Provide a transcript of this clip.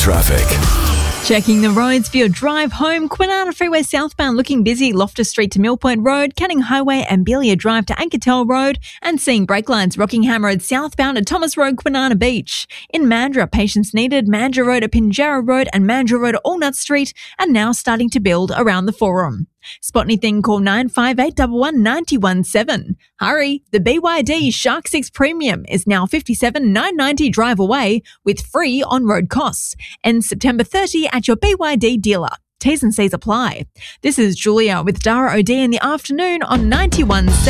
traffic. Checking the roads for your drive home. Kwinana Freeway southbound looking busy. Loftus Street to Mill Point Road, Canning Highway and Belia Drive to Ankertel Road, and seeing brake lines Rockingham Road southbound at Thomas Road, Kwinana Beach. In Mandurah, patience needed. Mandurah Road at Pinjarra Road and Mandurah Road at Allnut Street, and now starting to build around the Forum. Spot anything, call 958 11917. Hurry, the BYD Shark 6 Premium is now $57,990 drive away with free on-road costs. Ends September 30 at your BYD dealer. T's and C's apply. This is Julia with Dara O'D in the afternoon on 91.7.